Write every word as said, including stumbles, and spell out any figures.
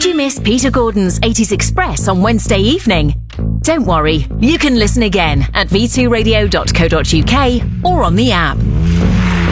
Did you miss Peter Gordon's eighties Express on Wednesday evening? Don't worry, you can listen again at v two radio dot co dot uk or on the app.